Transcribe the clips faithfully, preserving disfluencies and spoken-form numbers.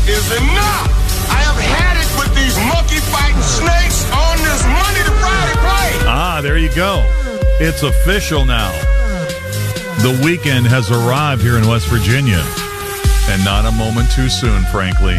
is enough. I have had it with these monkey-fighting snakes on this Monday to Friday play. Ah, there you go. It's official now. The weekend has arrived here in West Virginia. And not a moment too soon, frankly.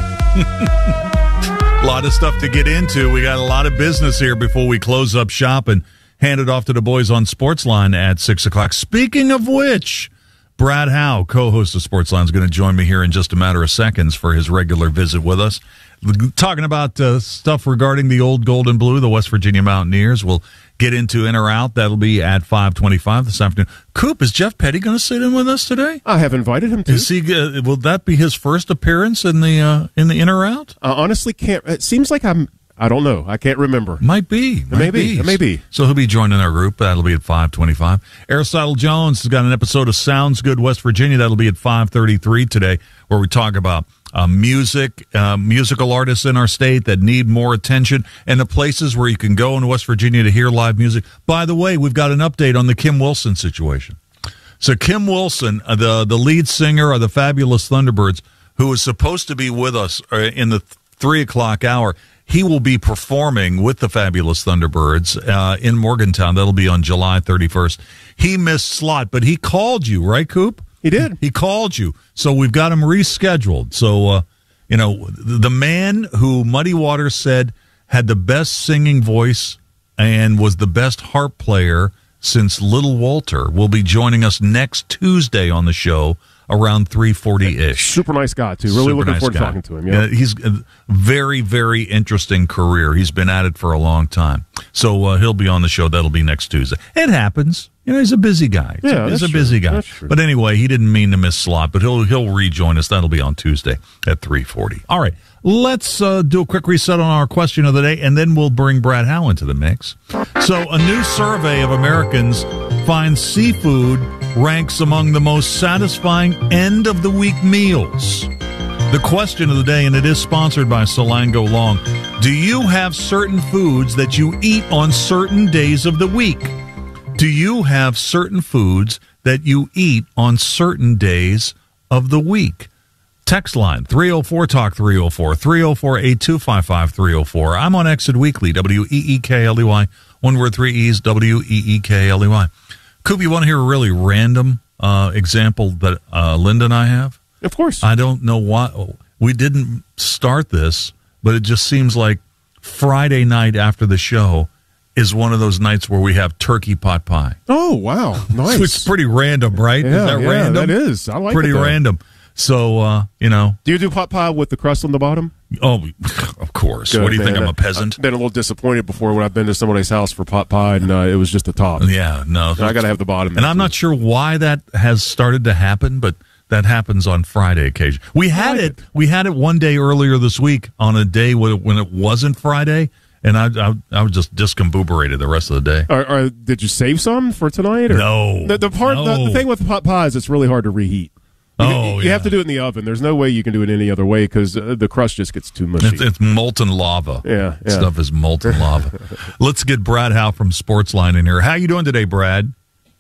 A lot of stuff to get into. We got a lot of business here before we close up shop and hand it off to the boys on Sportsline at six o'clock. Speaking of which, Brad Howe, co-host of Sportsline, is going to join me here in just a matter of seconds for his regular visit with us. Talking about uh, stuff regarding the old gold and blue, the West Virginia Mountaineers. We'll get into in or out. That'll be at five twenty-five this afternoon. Coop, is Jeff Petty going to sit in with us today? I have invited him to. Is he? Uh, will that be his first appearance in the uh, in the in or out? I honestly can't. It seems like I'm. I don't know. I can't remember. Might be. Might Maybe. be. Maybe. So he'll be joining our group. That'll be at five twenty-five. Aristotle Jones has got an episode of Sounds Good West Virginia. That'll be at five thirty-three today, where we talk about uh, music, uh, musical artists in our state that need more attention, and the places where you can go in West Virginia to hear live music. By the way, we've got an update on the Kim Wilson situation. So Kim Wilson, uh, the, the lead singer of the Fabulous Thunderbirds, who was supposed to be with us uh, in the th- three o'clock hour, he will be performing with the Fabulous Thunderbirds uh, in Morgantown. That'll be on July thirty-first. He missed slot, but he called you, right, Coop? He did. He called you. So we've got him rescheduled. So, uh, you know, the man who Muddy Waters said had the best singing voice and was the best harp player since Little Walter will be joining us next Tuesday on the show around three forty-ish. Super nice guy, too. Really Super looking nice forward guy. to talking to him. Yeah. Uh, he's a very, very interesting career. He's been at it for a long time. So uh, he'll be on the show. That'll be next Tuesday. It happens. You know, he's a busy guy. He's Yeah, a, he's that's a busy true. guy. That's true. But anyway, he didn't mean to miss slot, but he'll he'll rejoin us. That'll be on Tuesday at three forty. All right, let's uh, do a quick reset on our question of the day, and then we'll bring Brad Howe into the mix. So a new survey of Americans finds seafood ranks among the most satisfying end-of-the-week meals. The question of the day, and it is sponsored by Solango Long. Do you have certain foods that you eat on certain days of the week? Do you have certain foods that you eat on certain days of the week? Text line three oh four talk three oh four, three oh four, eight two five five, three oh four. I'm on Exit Weekly, W E E K L E Y. One word, three E's, W E E K L E Y. Coop, you want to hear a really random uh, example that uh, Linda and I have? Of course. I don't know why. We didn't start this, but it just seems like Friday night after the show is one of those nights where we have turkey pot pie. Oh, wow. Nice. It's pretty random, right? Yeah, is that yeah, random? that is. I like pretty it, though. random. So, uh, you know. Do you do pot pie with the crust on the bottom? Oh, of course. Good, what do you man. think? I'm a peasant? I've been a little disappointed before when I've been to somebody's house for pot pie, and uh, it was just the top. Yeah, no. And I got to have the bottom. And I'm not sure why that has started to happen, but that happens on Friday occasion. We had like it. We had it one day earlier this week on a day when it, when it wasn't Friday, and I, I I was just discombobulated the rest of the day. Or, or did you save some for tonight? Or? No. The, the part, no. the, the thing with pot pie is it's really hard to reheat. You, Oh, you yeah. have to do it in the oven. There's no way you can do it any other way because uh, the crust just gets too mushy. It's, it's molten lava. Yeah, yeah. Stuff is molten lava. Let's get Brad Howe from Sportsline in here. How you doing today, Brad?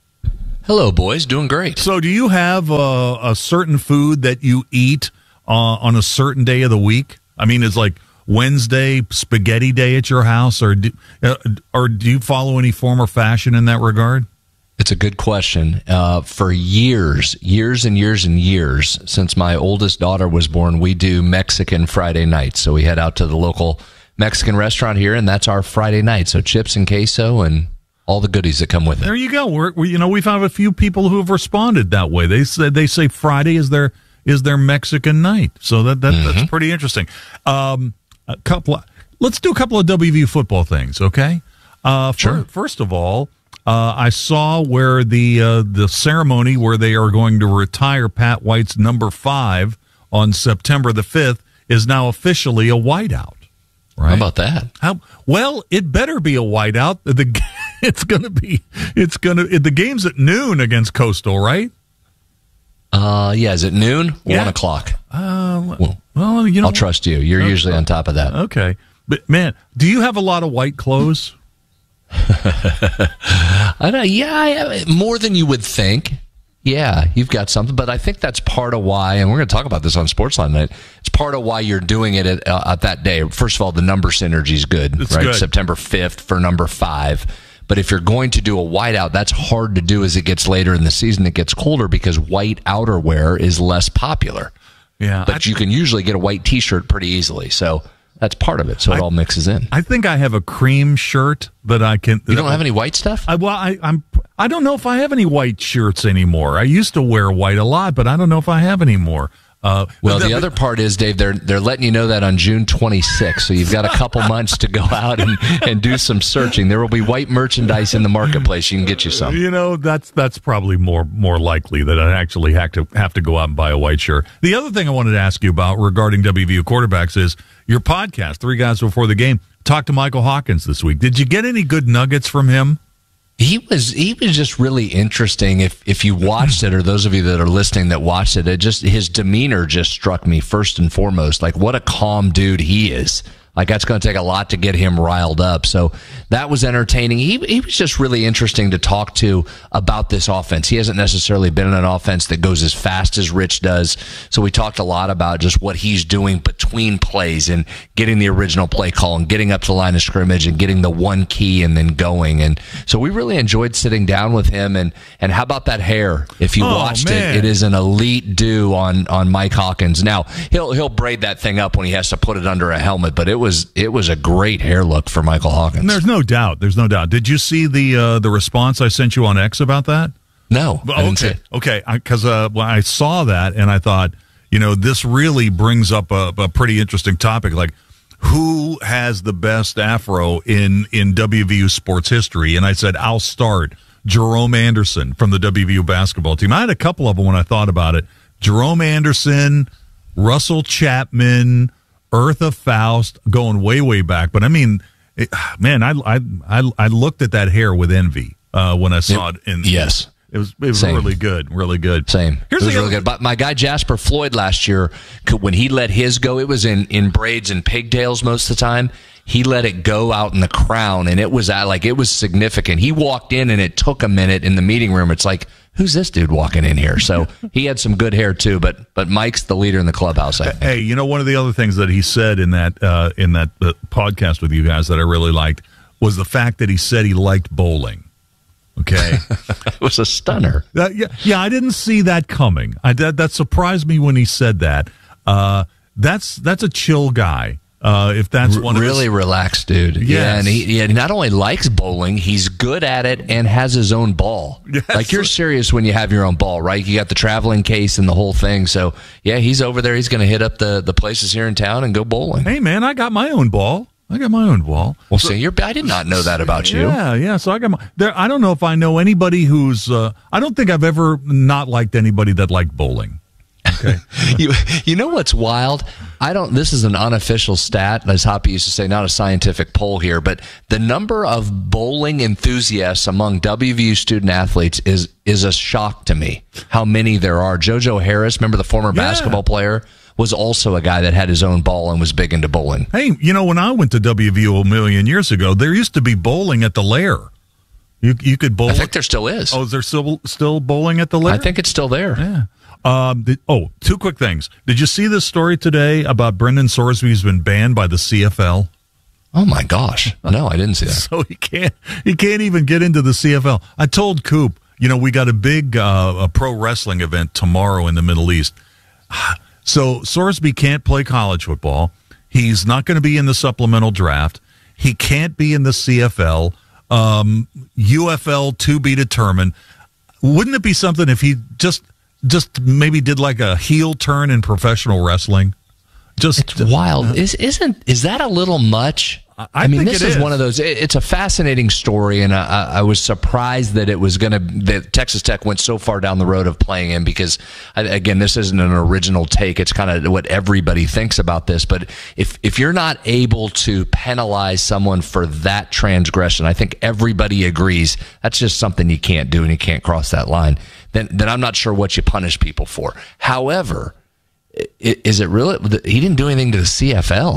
Hello, boys. Doing great. So do you have a, a certain food that you eat uh, on a certain day of the week? I mean, it's like Wednesday spaghetti day at your house, or do, uh, or do you follow any form or fashion in that regard? It's a good question. Uh, for years, years and years and years, since my oldest daughter was born, we do Mexican Friday nights. So we head out to the local Mexican restaurant here, and that's our Friday night. So chips and queso and all the goodies that come with it. There you go. We're, we, you know, we've had a few people who have responded that way. They said they say Friday is their is their Mexican night. So that, that mm-hmm. that's pretty interesting. Um, a couple. Of, let's do a couple of W V U football things, okay? Uh, sure. For, first of all. Uh, I saw where the uh, the ceremony where they are going to retire Pat White's number five on September the fifth is now officially a whiteout. Right? How about that? How well? It better be a whiteout. The it's gonna be it's gonna the game's at noon against Coastal, right? Uh, yeah. Is it noon? Yeah. One o'clock. Uh, well, well, you know, I'll trust you. You're uh, usually on top of that. Okay, but man, do you have a lot of white clothes? I don't, yeah, I, more than you would think. yeah, you've got something. But I think that's part of why, and we're going to talk about this on Sportsline Night, it's part of why you're doing it at, uh, at that day. First of all, the number synergy is good, It's right? good. September fifth for number five. But if you're going to do a whiteout, that's hard to do as it gets later in the season. It gets colder because white outerwear is less popular. Yeah, But you can usually get a white T-shirt pretty easily. So that's part of it. So it I- all mixes in. I think I have a cream shirt that I can. You don't have any white stuff? I, well, I, I'm. I don't know if I have any white shirts anymore. I used to wear white a lot, but I don't know if I have any more. Uh, Well, but the other part is, Dave, they're they're letting you know that on June twenty-sixth, so you've got a couple months to go out and, and do some searching. There will be white merchandise in the marketplace. You can get you some. You know, that's that's probably more more likely that I actually have to have to go out and buy a white shirt. The other thing I wanted to ask you about regarding W V U quarterbacks is your podcast, Three Guys Before the Game. Talked to Michael Hawkins this week. Did you get any good nuggets from him? He was he was just really interesting. If if you watched it, or those of you that are listening that watched it, it just his demeanor just struck me first and foremost. Like, what a calm dude he is. Like, that's going to take a lot to get him riled up. So that was entertaining. He he was just really interesting to talk to about this offense. He hasn't necessarily been in an offense that goes as fast as Rich does. So we talked a lot about just what he's doing between plays and getting the original play call and getting up to the line of scrimmage and getting the one key and then going. And so we really enjoyed sitting down with him. And, and how about that hair? If you Oh, watched man. it, it is an elite do on, on Mike Hawkins. Now, he'll he'll braid that thing up when he has to put it under a helmet, but it was it was a great hair look for Michael Hawkins. And there's no doubt. There's no doubt. Did you see the uh, the response I sent you on X about that? No, I didn't see Okay, it. okay. Because uh, well, I saw that and I thought, you know, this really brings up a, a pretty interesting topic. Like, who has the best afro in in W V U sports history? And I said, I'll start Jerome Anderson from the W V U basketball team. I had a couple of them when I thought about it. Jerome Anderson, Russell Chapman, Eartha Faust, going way, way back. But I mean, it, man, I, I I I looked at that hair with envy uh, when I saw it. In Yes. it was it was Same. really good, really good. Same. Here's it was the really other- good. But my guy Jasper Floyd last year, could- when he let his go, it was in, in braids and pigtails most of the time. He let it go out in the crown, and it was uh, like it was significant. He walked in, and it took a minute in the meeting room. It's like, who's this dude walking in here? So he had some good hair too. But but Mike's the leader in the clubhouse. I think. Hey, you know, one of the other things that he said in that uh, in that uh, podcast with you guys that I really liked was the fact that he said he liked bowling. Okay. It was a stunner. Uh, yeah, yeah, I didn't see that coming. I, that, that surprised me when he said that. Uh, that's that's a chill guy. Uh, if that's one of Really his, relaxed dude. Yeah, Yes. and he, he not only likes bowling, he's good at it and has his own ball. Yes. Like, you're serious when you have your own ball, right? You got the traveling case and the whole thing. So, yeah, he's over there. He's going to hit up the, the places here in town and go bowling. hey man, I got my own ball. I got my own ball. Well, see, you're, I did not know that about you. Yeah, yeah. So I got my. There, I don't know if I know anybody who's. Uh, I don't think I've ever not liked anybody that liked bowling. Okay. you you know what's wild? I don't. This is an unofficial stat, as Hoppy used to say, not a scientific poll here, but the number of bowling enthusiasts among W V U student athletes is is a shock to me. How many there are? JoJo Harris, remember the former Yeah. basketball player, was also a guy that had his own ball and was big into bowling. Hey, you know, when I went to W V U a million years ago, there used to be bowling at the Lair. You you could bowl. I think there still is. Oh, is there still still bowling at the Lair? I think it's still there. Yeah. Um, did, oh, two quick things. Did you see this story today about Brendan Sorsby who's been banned by the C F L? Oh my gosh! No, I didn't see that. So he can't he can't even get into the C F L. I told Coop, you know, we got a big uh, a pro wrestling event tomorrow in the Middle East. So Sorsby can't play college football. He's not going to be in the supplemental draft. He can't be in the C F L. Um, U F L to be determined. Wouldn't it be something if he just just maybe did like a heel turn in professional wrestling? Just It's wild. Is isn't is that a little much? I I mean, think this it is, is. one of those. It, it's a fascinating story, and I, I was surprised that it was going to. That Texas Tech went so far down the road of playing him because, I- again, this isn't an original take. It's kind of what everybody thinks about this. But if if you're not able to penalize someone for that transgression, I think everybody agrees that's just something you can't do, and you can't cross that line. Then then I'm not sure what you punish people for. However, i- is it really? He didn't do anything to the C F L.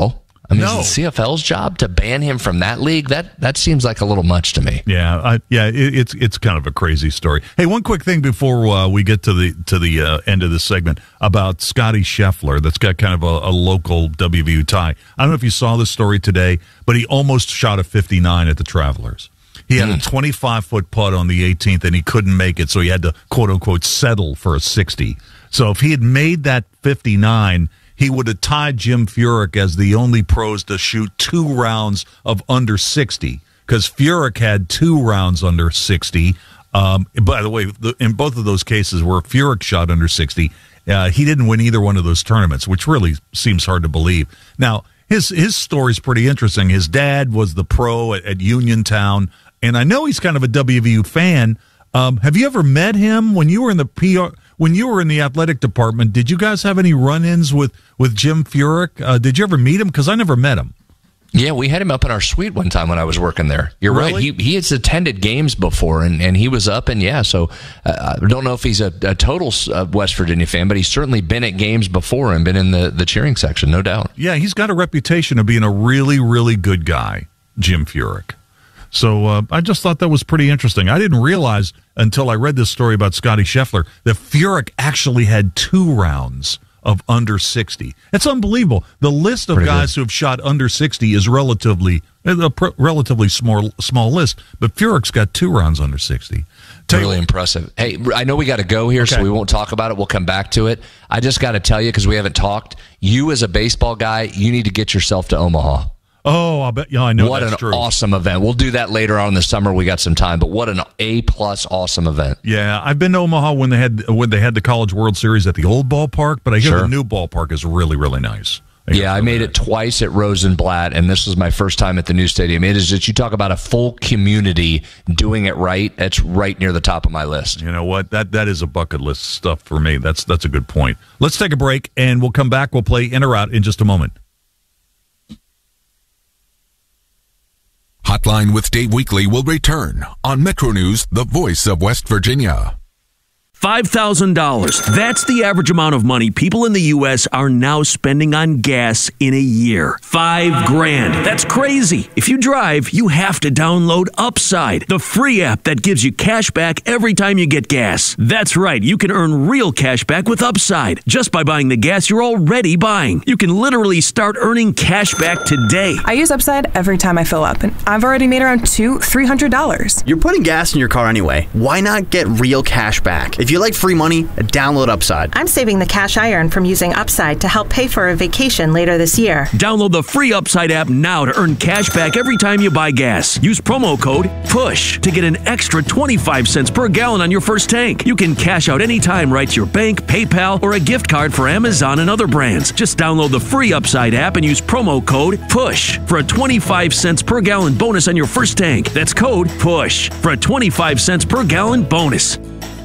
I mean, No. is it C F L's job to ban him from that league? That that seems like a little much to me. Yeah, I, yeah, it, it's it's kind of a crazy story. Hey, one quick thing before uh, we get to the to the uh, end of this segment about Scotty Scheffler. That's got kind of a, a local W V U tie. I don't know if you saw this story today, but he almost shot a fifty-nine at the Travelers. He had mm. a twenty-five foot putt on the eighteenth, and he couldn't make it, so he had to quote unquote settle for a sixty. So if he had made that fifty-nine, he would have tied Jim Furyk as the only pros to shoot two rounds of under sixty, because Furyk had two rounds under sixty. Um, by the way, the, in both of those cases where Furyk shot under sixty, uh, he didn't win either one of those tournaments, which really seems hard to believe. Now, his his story's pretty interesting. His dad was the pro at, at Uniontown, and I know he's kind of a W V U fan. Um, have you ever met him when you were in the P R? When you were in the athletic department, did you guys have any run-ins with, with Jim Furyk? Uh, did you ever meet him? Because I never met him. Yeah, we had him up in our suite one time when I was working there. You're Really? right. He he has attended games before, and, and he was up, and yeah, so uh, I don't know if he's a, a total uh, West Virginia fan, but he's certainly been at games before and been in the, the cheering section, no doubt. Yeah, he's got a reputation of being a really, really good guy, Jim Furyk. So uh, I just thought that was pretty interesting. I didn't realize until I read this story about Scotty Scheffler that Furyk actually had two rounds of under sixty. It's unbelievable. The list of Pretty guys good. who have shot under sixty is relatively a pr- relatively small small list, but Furyk's got two rounds under sixty. Tell you Really what- impressive. Hey, I know we got to go here, Okay. so we won't talk about it. We'll come back to it. I just got to tell you, because we haven't talked, you as a baseball guy, you need to get yourself to Omaha. Oh, I bet. Yeah, I know What that's an true. awesome event. We'll do that later on in the summer. We got some time, but what an A-plus awesome event. Yeah, I've been to Omaha when they had when they had the College World Series at the old ballpark, but I hear Sure. the new ballpark is really, really nice. I hear Yeah, I it's made really it twice at Rosenblatt, and this was my first time at the new stadium. It is just, you talk about a full community doing it right. That's right near the top of my list. You know what? That that is a bucket list stuff for me. That's that's a good point. Let's take a break, and we'll come back. We'll play in or out in just a moment. Hotline with Dave Weekly will return on Metro News, the voice of West Virginia. five thousand dollars. That's the average amount of money people in the U S are now spending on gas in a year. Five grand. That's crazy. If you drive, you have to download Upside, the free app that gives you cash back every time you get gas. That's right. You can earn real cash back with Upside just by buying the gas you're already buying. You can literally start earning cash back today. I use Upside every time I fill up, and I've already made around two, three hundred dollars. You're putting gas in your car anyway. Why not get real cash back? If you like free money, download Upside. I'm saving the cash I earn from using Upside to help pay for a vacation later this year. Download the free Upside app now to earn cash back every time you buy gas. Use promo code PUSH to get an extra twenty-five cents per gallon on your first tank. You can cash out anytime right to your bank, PayPal, or a gift card for Amazon and other brands. Just download the free Upside app and use promo code PUSH for a twenty-five cents per gallon bonus on your first tank. That's code PUSH for a twenty-five cents per gallon bonus.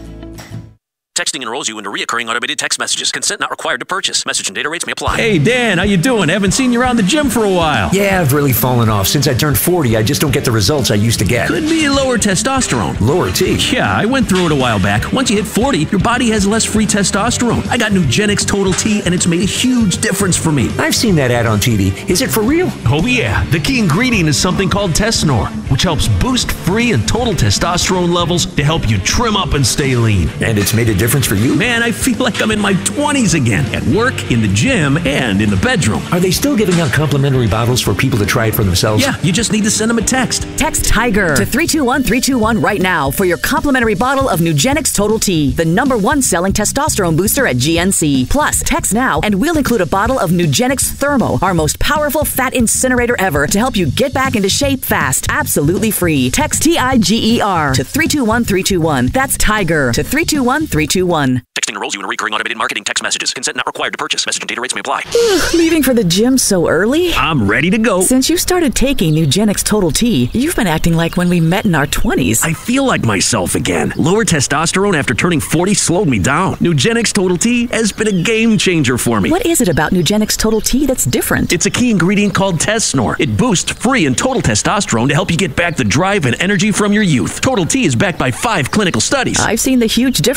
Texting enrolls you into recurring automated text messages. Consent not required to purchase. Message and data rates may apply. Hey, Dan, how you doing? Haven't seen you around the gym for a while. Yeah, I've really fallen off. Since I turned forty, I just don't get the results I used to get. Could be lower testosterone. Lower T. Yeah, I went through it a while back. Once you hit forty, your body has less free testosterone. I got Nugenix Total T, and it's made a huge difference for me. I've seen that ad on T V. Is it for real? Oh yeah, the key ingredient is something called Tesnor, which helps boost free and total testosterone levels to help you trim up and stay lean. And it's made a difference for you? Man, I feel like I'm in my twenties again, at work, in the gym, and in the bedroom. Are they still giving out complimentary bottles for people to try it for themselves? Yeah, you just need to send them a text. Text TIGER to three two one three two one right now for your complimentary bottle of Nugenix Total T, the number one selling testosterone booster at G N C. Plus, text now and we'll include a bottle of Nugenix Thermo, our most powerful fat incinerator ever, to help you get back into shape fast. Absolutely free. Text T I G E R to three two one three two one. That's TIGER to three two one three two one. Texting enrolls you in recurring automated marketing text messages. Consent not required to purchase. Message and data rates may apply. Leaving for the gym so early? I'm ready to go. Since you started taking Nugenix Total T, you've been acting like when we met in our twenties. I feel like myself again. Lower testosterone after turning forty slowed me down. Nugenix Total T has been a game changer for me. What is it about Nugenix Total T that's different? It's a key ingredient called Tesnor. It boosts free and total testosterone to help you get back the drive and energy from your youth. Total T is backed by five clinical studies. I've seen the huge difference it's made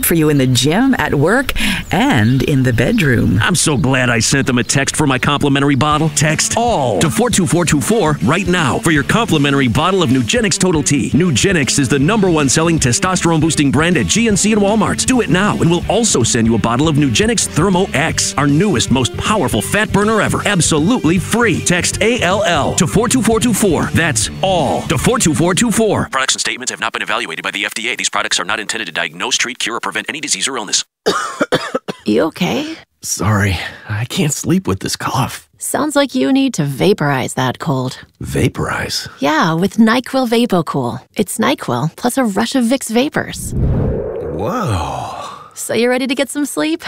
great for you in the gym, at work, and in the bedroom. I'm so glad I sent them a text for my complimentary bottle. Text ALL to four two four two four right now for your complimentary bottle of Nugenix Total T. Nugenix is the number one selling testosterone-boosting brand at G N C and Walmart. Do it now, and we'll also send you a bottle of Nugenix Thermo X, our newest, most powerful fat burner ever. Absolutely free. Text A L L to four two four two four. That's ALL to four two four two four. Products and statements have not been evaluated by the F D A. These products are not intended to diagnose, treat, cure, or prevent any disease or illness. You okay? Sorry, I can't sleep with this cough. Sounds like you need to vaporize that cold. Vaporize? Yeah, with NyQuil VapoCool. It's NyQuil plus a rush of Vicks vapors. Whoa. So you ready to get some sleep?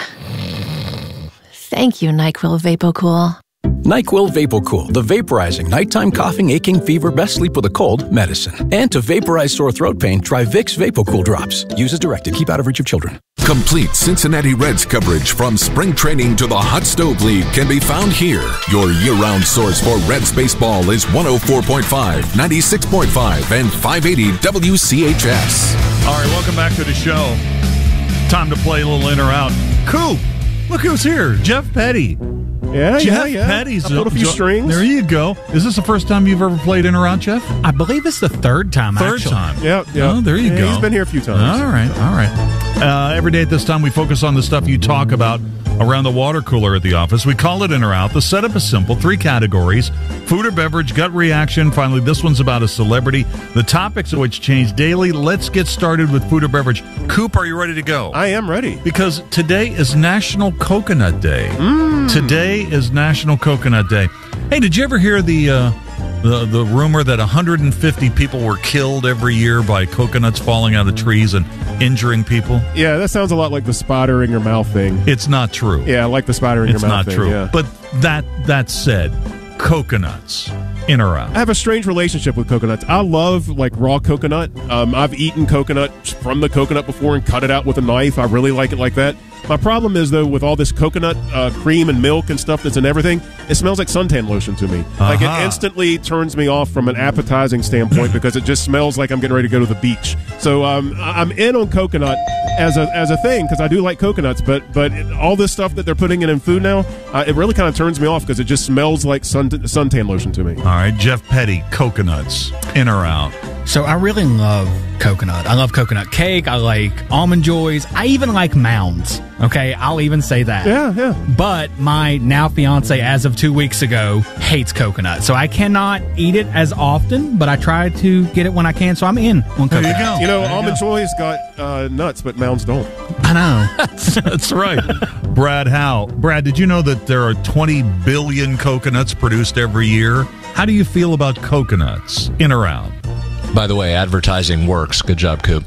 Thank you, NyQuil VapoCool. NyQuil VapoCool, the vaporizing nighttime coughing, aching, fever, best sleep with a cold medicine. And to vaporize sore throat pain, try Vicks VapoCool drops. Use as directed. Keep out of reach of children. Complete Cincinnati Reds coverage from spring training to the Hot Stove League can be found here. Your year-round source for Reds baseball is one oh four point five, ninety-six point five, and five eighty W C H S. All right, welcome back to the show. Time to play a little in or out. Coop, look who's here. Jeff Petty. Yeah, Jeff yeah, yeah. Petty's I pulled a few jo- strings. There you go. Is this the first time you've ever played in or out, Jeff? I believe it's the third time, Third actually. time. Yeah, yeah. Oh, there you Yeah, go. He's been here a few times. All right, all right. Uh, every day at this time, we focus on the stuff you talk about around the water cooler at the office. We call it in or out. The setup is simple. Three categories: food or beverage, gut reaction. Finally, this one's about a celebrity. The topics of which change daily. Let's get started with food or beverage. Coop, are you ready to go? I am ready. Because today is National Coconut Day. Mm. Today is National Coconut Day. Hey, did you ever hear the uh, the the rumor that one hundred fifty people were killed every year by coconuts falling out of trees and injuring people? Yeah, that sounds a lot like the spider in your mouth thing. It's not true. Yeah, like the spider in it's your mouth not thing. true. Yeah. But that that said, coconuts, in or out? I have a strange relationship with coconuts. I love like raw coconut. Um, I've eaten coconut from the coconut before and cut it out with a knife. I really like it like that. My problem is, though, with all this coconut uh, cream and milk and stuff that's in everything, it smells like suntan lotion to me. Uh-huh. Like, it instantly turns me off from an appetizing standpoint because it just smells like I'm getting ready to go to the beach. So um, I'm in on coconut as a as a thing because I do like coconuts, but but it, all this stuff that they're putting in in food now, uh, it really kind of turns me off because it just smells like sun, suntan lotion to me. All right, Jeff Petty, coconuts, in or out? So I really love coconut. I love coconut cake. I like Almond Joys. I even like Mounds. Okay, I'll even say that. Yeah, yeah. But my now fiance, as of two weeks ago, hates coconut. So I cannot eat it as often, but I try to get it when I can. So I'm in on coconut. There you go. You know, There you Almond go. Joy's got uh, nuts, but Mounds don't. I know. That's right. Brad Howe. Brad, did you know that there are twenty billion coconuts produced every year? How do you feel about coconuts, in or out? By the way, advertising works. Good job, Coop.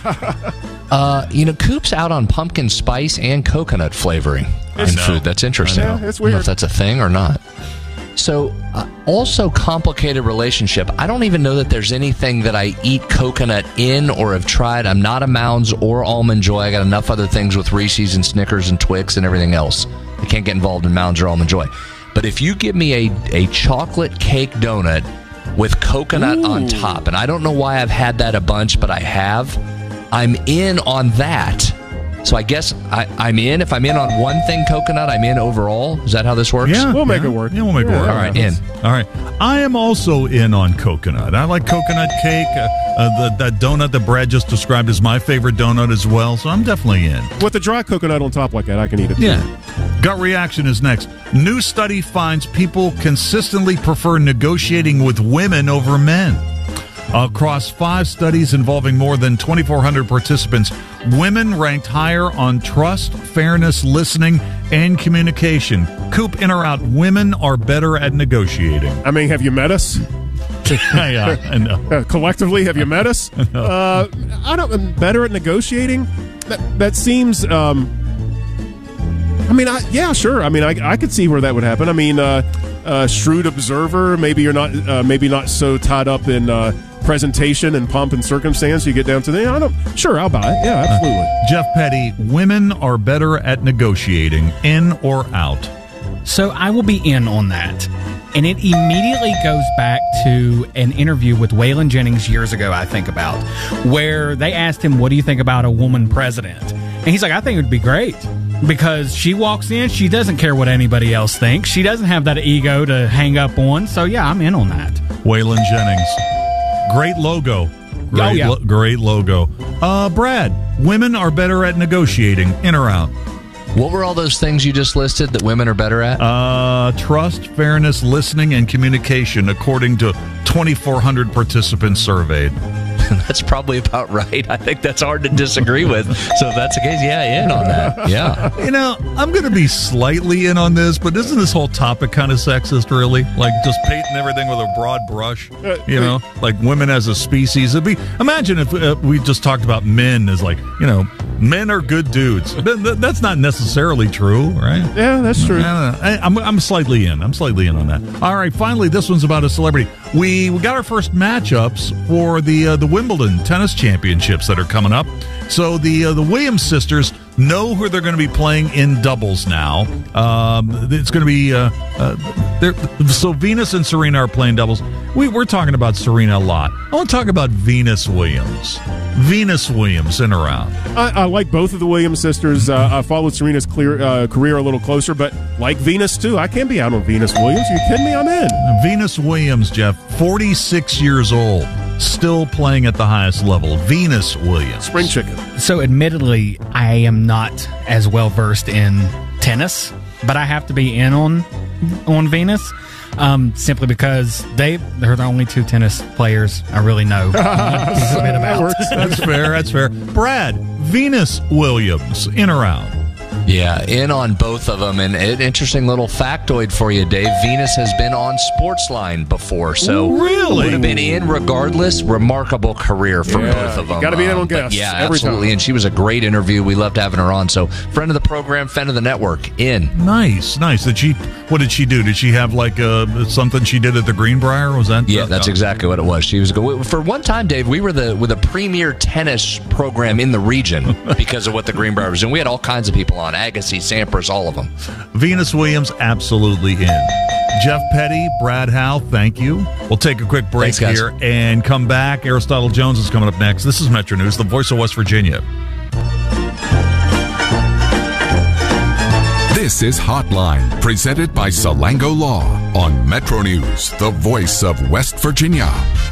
uh, you know, Coop's out on pumpkin spice and coconut flavoring in food. That's interesting. Yeah, it's I don't know weird. if that's a thing or not. So, uh, also complicated relationship. I don't even know that there's anything that I eat coconut in or have tried. I'm not a Mounds or Almond Joy. I got enough other things with Reese's and Snickers and Twix and everything else. I can't get involved in Mounds or Almond Joy. But if you give me a, a chocolate cake donut with coconut Ooh. on top, and I don't know why I've had that a bunch, but I have, I'm in on that. So I guess I, I'm in. If I'm in on one thing, coconut, I'm in overall. Is that how this works? Yeah, We'll make yeah. it work. Yeah, we'll make Yeah, it work. All right, in. All right. I am also in on coconut. I like coconut cake. Uh, uh, the, that donut that Brad just described is my favorite donut as well, so I'm definitely in. With the dry coconut on top like that, I can eat it. Yeah. Gut reaction is next. New study finds people consistently prefer negotiating with women over men. Across five studies involving more than twenty-four hundred participants, women ranked higher on trust, fairness, listening, and communication. Coop, in or out, women are better at negotiating. I mean, have you met us? yeah, I know. Uh, collectively, have you met us? Uh, I don't. I'm better at negotiating. That that seems. Um, I mean, I, yeah, sure. I mean, I, I could see where that would happen. I mean, uh, uh, shrewd observer. Maybe you're not. Uh, maybe not so tied up in uh, presentation and pomp and circumstance. You get down to the. I don't. Sure, I'll buy it. Yeah, absolutely. Uh, Jeff Petty, women are better at negotiating, in or out? So I will be in on that. And it immediately goes back to an interview with Waylon Jennings years ago, I think about, where they asked him, what do you think about a woman president? And he's like, I think it would be great because she walks in, she doesn't care what anybody else thinks. She doesn't have that ego to hang up on. So, yeah, I'm in on that. Waylon Jennings. Great logo. Great, oh, yeah. lo- great logo. Uh, Brad, women are better at negotiating. In or out? What were all those things you just listed that women are better at? Uh, trust, fairness, listening, and communication, according to twenty-four hundred participants surveyed. That's probably about right. I think that's hard to disagree with. So if that's the case, yeah, in on that. Yeah. You know, I'm going to be slightly in on this, but isn't this whole topic kind of sexist, really? Like just painting everything with a broad brush, you know, like women as a species. It'd be, imagine if uh, we just talked about men as like, you know, men are good dudes. That's not necessarily true, right? Yeah, that's true. I don't know. I, I'm, I'm slightly in. I'm slightly in on that. All right, finally, this one's about a celebrity. We we got our first matchups for the uh, the Wimbledon tennis championships that are coming up. So the uh, the Williams sisters know who they're going to be playing in doubles now. Um, it's going to be uh, uh, so Venus and Serena are playing doubles. We, we're talking about Serena a lot. I want to talk about Venus Williams. Venus Williams in or out? I, I like both of the Williams sisters. Uh, I followed Serena's clear, uh, career a little closer, but like Venus too. I can't be out on Venus Williams. Are you kidding me? I'm in. Venus Williams, Jeff, forty-six years old, still playing at the highest level. Venus Williams. Spring chicken. So admittedly, I am not as well versed in tennis, but I have to be in on on Venus. Um, simply because they they're the only two tennis players I really know a bit about. That's fair. That's fair. Brad, Venus Williams, in or out? Yeah, in on both of them. And an interesting little factoid for you, Dave. Venus has been on Sportsline before, so really would have been in regardless. Remarkable career for yeah, both of them. Got to be in um, on guests. Yeah, every absolutely. time. And she was a great interview. We loved having her on. So, friend of the program, friend of the network, in. Nice, nice. Did she? What did she do? Did she have like uh, something she did at the Greenbrier? Was that? Yeah, that's exactly what it was. She was go- for one time, Dave. We were the with a premier tennis program in the region because of what the Greenbrier was doing. We had all kinds of people on: Agassi, Sampras, all of them. Venus Williams, absolutely in. Jeff Petty, Brad Howe, thank you. We'll take a quick break Thanks, here and come back. Aristotle Jones is coming up next. This is Metro News, the voice of West Virginia. This is Hotline, presented by Salango Law on Metro News, the voice of West Virginia.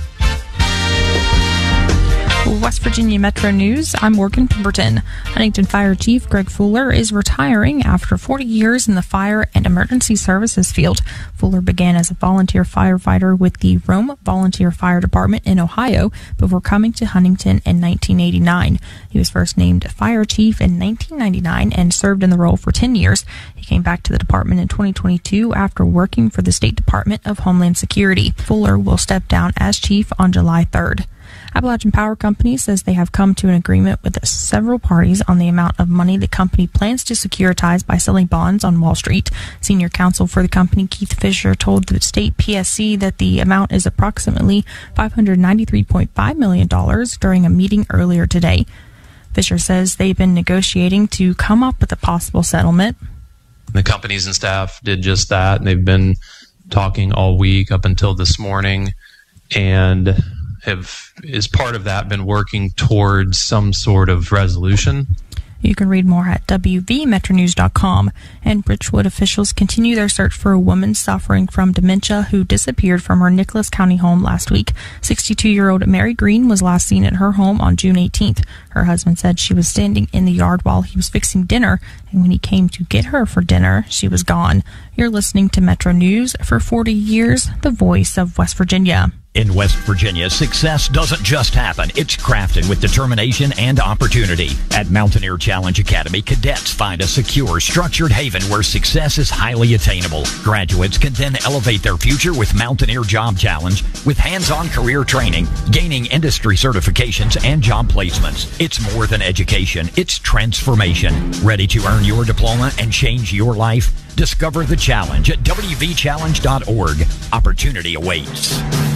West Virginia Metro News, I'm Morgan Pemberton. Huntington Fire Chief Greg Fuller is retiring after forty years in the fire and emergency services field. Fuller began as a volunteer firefighter with the Rome Volunteer Fire Department in Ohio before coming to Huntington in nineteen eighty-nine. He was first named fire chief in nineteen ninety-nine and served in the role for ten years. He came back to the department in twenty twenty-two after working for the State Department of Homeland Security. Fuller will step down as chief on July third. Appalachian Power Company says they have come to an agreement with several parties on the amount of money the company plans to securitize by selling bonds on Wall Street. Senior counsel for the company, Keith Fisher, told the state P S C that the amount is approximately five hundred ninety-three point five million dollars during a meeting earlier today. Fisher says they've been negotiating to come up with a possible settlement. The companies and staff did just that, and they've been talking all week up until this morning, and have, as part of that, been working towards some sort of resolution. You can read more at w v metro news dot com. And Bridgewood officials continue their search for a woman suffering from dementia who disappeared from her Nicholas County home last week. sixty-two-year-old Mary Green was last seen at her home on June eighteenth. Her husband said she was standing in the yard while he was fixing dinner, and when he came to get her for dinner, she was gone. You're listening to Metro News. For forty years, the voice of West Virginia. In West Virginia, success doesn't just happen. It's crafted with determination and opportunity. At Mountaineer Challenge Academy, cadets find a secure, structured haven where success is highly attainable. Graduates can then elevate their future with Mountaineer Job Challenge, with hands-on career training, gaining industry certifications, and job placements. It's more than education. It's transformation. Ready to earn your diploma and change your life? Discover the challenge at w v challenge dot org. Opportunity awaits.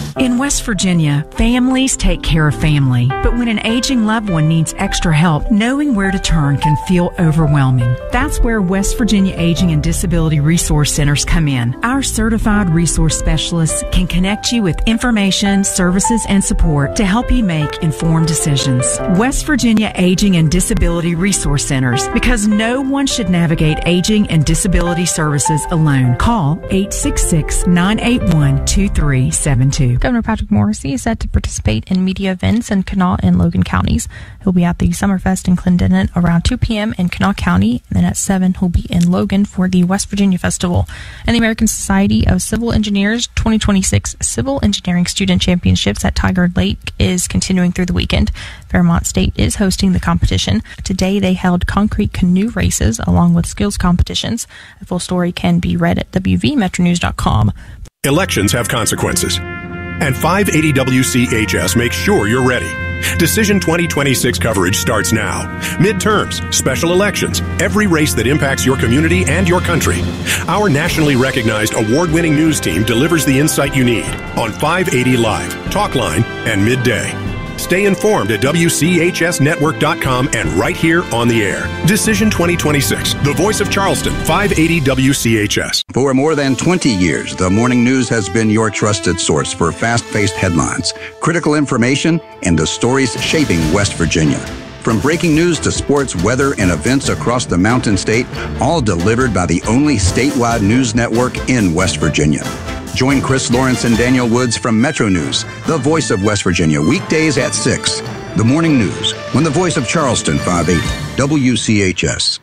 In West Virginia, families take care of family. But when an aging loved one needs extra help, knowing where to turn can feel overwhelming. That's where West Virginia Aging and Disability Resource Centers come in. Our certified resource specialists can connect you with information, services, and support to help you make informed decisions. West Virginia Aging and Disability Resource Centers, because no one should navigate aging and disability services alone. Call eight six six, nine eight one, two three seven two. Governor Patrick Morrisey is set to participate in media events in Kanawha and Logan counties. He'll be at the Summerfest in Clendenin around two p.m. in Kanawha County, and then at seven he'll be in Logan for the West Virginia Festival. And the American Society of Civil Engineers twenty twenty-six Civil Engineering Student Championships at Tiger Lake is continuing through the weekend. Fairmont State is hosting the competition. Today they held concrete canoe races along with skills competitions. A full story can be read at w v metro news dot com. Elections have consequences, and five eighty W C H S makes sure you're ready. Decision twenty twenty-six coverage starts now. Midterms, special elections, every race that impacts your community and your country. Our nationally recognized award-winning news team delivers the insight you need on five eighty Live, Talkline, and Midday. Stay informed at w c h s network dot com and right here on the air. Decision twenty twenty-six, the voice of Charleston, five eighty W C H S. For more than twenty years, the Morning News has been your trusted source for fast-paced headlines, critical information, and the stories shaping West Virginia. From breaking news to sports, weather, and events across the Mountain State, all delivered by the only statewide news network in West Virginia. Join Chris Lawrence and Daniel Woods from Metro News, the voice of West Virginia, weekdays at six. The Morning News, on the voice of Charleston, five eighty W C H S.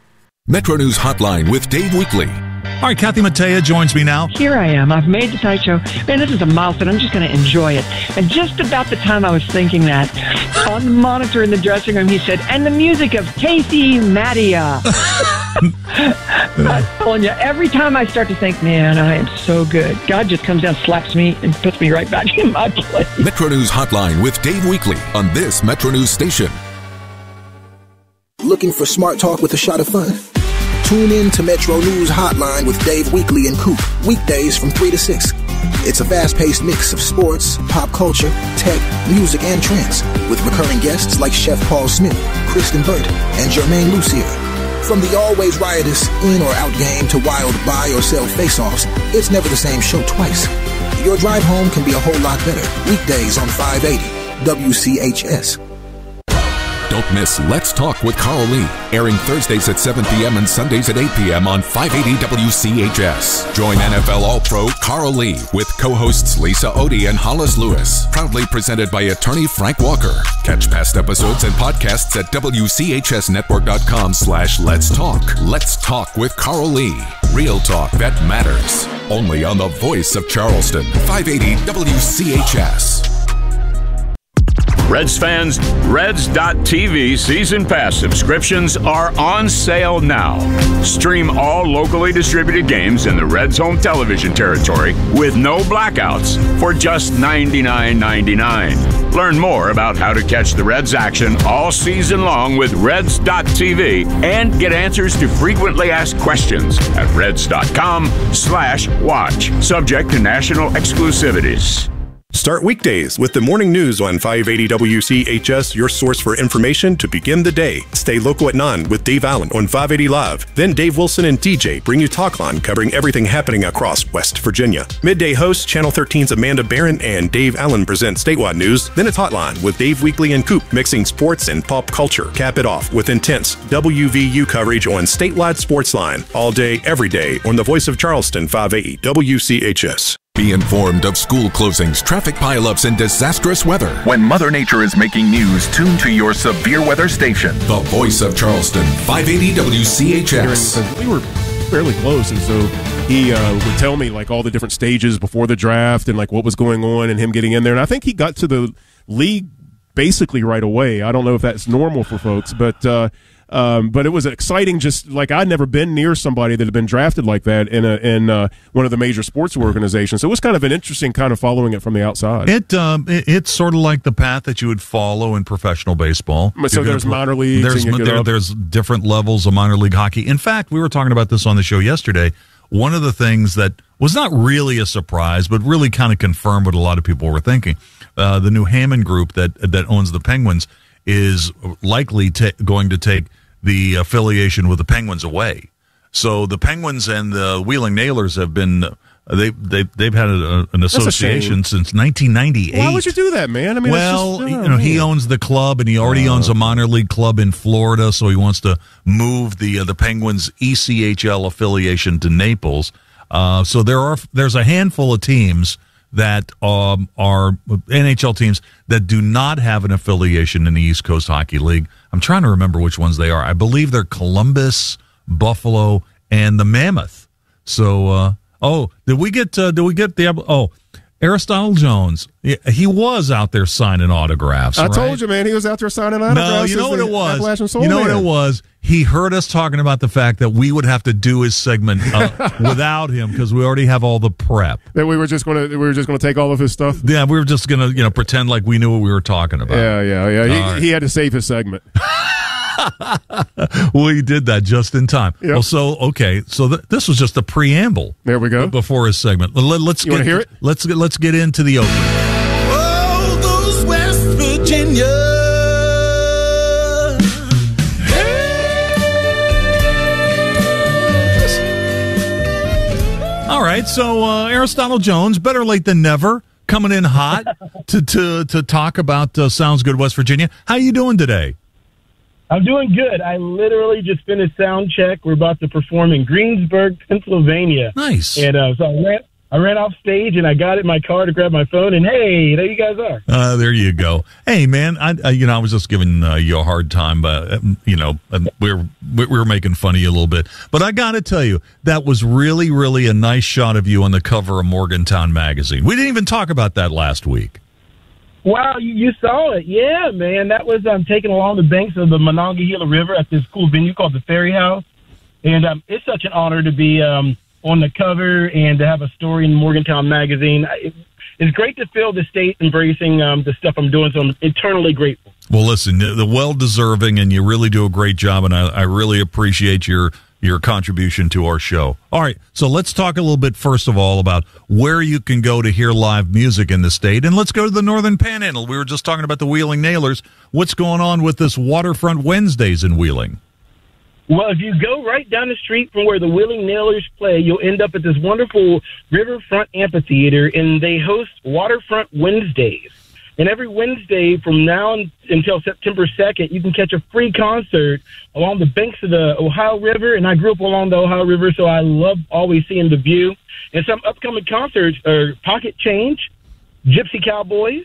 Metro News Hotline with Dave Weekly. All right, Kathy Mattea joins me now. Here I am. I've made the Tonight Show. Man, this is a milestone. I'm just going to enjoy it. And just about the time I was thinking that, on the monitor in the dressing room, he said, and the music of Casey Mattea. I'm telling you, every time I start to think, man, I am so good, God just comes down, slaps me, and puts me right back in my place. Metro News Hotline with Dave Weekly on this Metro News station. Looking for smart talk with a shot of fun? Tune in to Metro News Hotline with Dave Weekly and Coop, weekdays from three to six. It's a fast-paced mix of sports, pop culture, tech, music, and trends, with recurring guests like Chef Paul Smith, Kristen Burt, and Jermaine Lucier. From the always riotous in or out game to wild buy or sell face-offs, it's never the same show twice. Your drive home can be a whole lot better. Weekdays on five eighty W C H S. Don't miss Let's Talk with Carl Lee, airing Thursdays at seven p.m. and Sundays at eight p.m. on five eighty W C H S. Join N F L All-Pro Carl Lee with co-hosts Lisa Odie and Hollis Lewis. Proudly presented by attorney Frank Walker. Catch past episodes and podcasts at w c h s network dot com slash let's talk. Let's Talk with Carl Lee. Real talk that matters. Only on the voice of Charleston, five eighty W C H S. Reds fans, Reds dot T V season pass subscriptions are on sale now. Stream all locally distributed games in the Reds home television territory with no blackouts for just ninety-nine ninety-nine. Learn more about how to catch the Reds action all season long with Reds dot T V and get answers to frequently asked questions at Reds dot com slash watch. Subject to national exclusivities. Start weekdays with the morning news on five eighty W C H S, your source for information to begin the day. Stay local at nine with Dave Allen on five eighty Live. Then Dave Wilson and D J bring you Talkline, covering everything happening across West Virginia. Midday hosts Channel thirteen's Amanda Barron and Dave Allen present statewide news. Then it's Hotline with Dave Weekly and Coop, mixing sports and pop culture. Cap it off with intense W V U coverage on statewide sports line. All day, every day on the voice of Charleston, five eighty W C H S. Be informed of school closings, traffic pileups, and disastrous weather. When Mother Nature is making news, tune to your severe weather station. The voice of Charleston, five eighty W C H S. We were fairly close, and so he uh, would tell me like all the different stages before the draft and like what was going on and him getting in there. And I think he got to the league basically right away. I don't know if that's normal for folks, but uh, um, but it was exciting. Just like I'd never been near somebody that had been drafted like that in a in uh, one of the major sports organizations. So it was kind of an interesting kind of following it from the outside. It, um, it it's sort of like the path that you would follow in professional baseball. So You're there's gonna, minor leagues. There's and you get there, up. there's different levels of minor league hockey. In fact, we were talking about this on the show yesterday. one of the things that was not really a surprise, but really kind of confirmed what a lot of people were thinking. Uh, the New Hammond Group that that owns the Penguins is likely ta- going to take the affiliation with the Penguins away. So the Penguins and the Wheeling Nailers have been they they they've had a, an association since nineteen ninety-eight. Why would you do that, man? I mean, well, it's just, oh, you know, he man. owns the club, and he already Oh. owns a minor league club in Florida, so he wants to move the uh, the Penguins E C H L affiliation to Naples. Uh, so there are there's a handful of teams that um, are N H L teams that do not have an affiliation in the East Coast Hockey League. I'm trying to remember which ones they are. I believe they're Columbus, Buffalo, and the Mammoth. So, uh, oh, did we get uh, did we get the oh Aristotle Jones? He, he was out there signing autographs. I right? told you, man, he was out there signing autographs. No, you know as what the it was. Appalachian Soul You know Man. what it was. He heard us talking about the fact that we would have to do his segment uh, without him because we already have all the prep. That we were just going to we were just going to take all of his stuff. Yeah, we were just gonna you know pretend like we knew what we were talking about. Yeah, yeah, yeah. He, All right. he had to save his segment. We did that just in time. Well, so okay, so th- this was just a preamble. There we go. Before his segment. Let, let's You get wanna hear it? Let's get let's get into the opening. Oh, those West Virginia. All right, so uh, Aristotle Jones, better late than never, coming in hot to to to talk about uh, Sounds Good West Virginia. How you doing today? I'm doing good. I literally just finished sound check. We're about to perform in Greensburg, Pennsylvania. Nice. And uh, so I ran, I ran off stage and I got in my car to grab my phone. And hey, there you guys are. Uh, there you go. Hey, man, I, I you know I was just giving uh, you a hard time, but um, you know um, we we're we we're making fun of you a little bit. But I got to tell you, that was really really a nice shot of you on the cover of Morgantown magazine. We didn't even talk about that last week. Wow, you, you saw it. Yeah, man. That was um, taken along the banks of the Monongahela River at this cool venue called the Ferry House. And um, it's such an honor to be um, on the cover and to have a story in Morgantown magazine. It, it's great to feel the state embracing um, the stuff I'm doing, so I'm eternally grateful. Well, listen, the well-deserving, and you really do a great job, and I, I really appreciate your your contribution to our show. All right, so let's talk a little bit, first of all, about where you can go to hear live music in the state, and let's go to the Northern Panhandle. We were just talking about the Wheeling Nailers. What's going on with this Waterfront Wednesdays in Wheeling? Well, if you go right down the street from where the Wheeling Nailers play, you'll end up at this wonderful Riverfront Amphitheater, and they host Waterfront Wednesdays. And every Wednesday from now until September second, you can catch a free concert along the banks of the Ohio River. And I grew up along the Ohio River, so I love always seeing the view. And some upcoming concerts are Pocket Change, Gypsy Cowboys,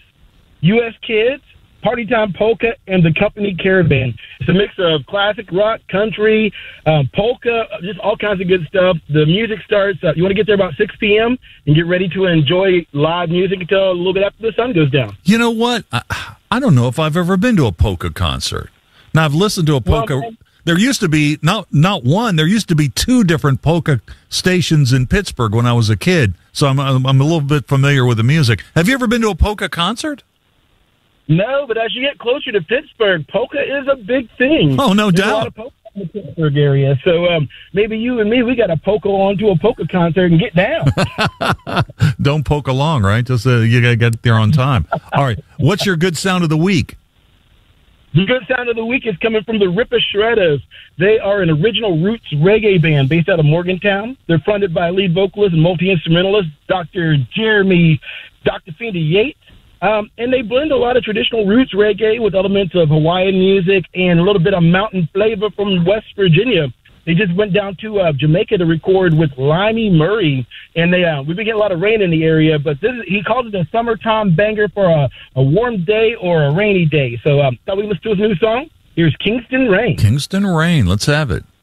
U S Kids, Party Time Polka, and the Company Caravan. It's a mix of classic rock, country, um, polka, just all kinds of good stuff. The music starts, uh, you want to get there about six p.m. and get ready to enjoy live music until a little bit after the sun goes down. You know what? I, I don't know if I've ever been to a polka concert. Now, I've listened to a polka. Well, there used to be, not, not one, there used to be two different polka stations in Pittsburgh when I was a kid. So I'm, I'm, I'm a little bit familiar with the music. Have you ever been to a polka concert? No, but as you get closer to Pittsburgh, polka is a big thing. Oh, no There's doubt. a lot of polka in the Pittsburgh area. So um, maybe you and me, we got to polka on to a polka concert and get down. Don't poke along, right? Just uh, you got to get there on time. All right. What's your good sound of the week? The good sound of the week is coming from the Ripper Shredders. They are an original roots reggae band based out of Morgantown. They're fronted by lead vocalist and multi-instrumentalist Doctor Jeremy, Doctor Fenda Yates. Um, and they blend a lot of traditional roots reggae with elements of Hawaiian music and a little bit of mountain flavor from West Virginia. They just went down to uh, Jamaica to record with Limey Murray, and they uh, we've been getting a lot of rain in the area. But this is, he calls it a summertime banger for a, a warm day or a rainy day. So um, thought we listen to his new song. Here's Kingston Rain. Kingston Rain. Let's have it.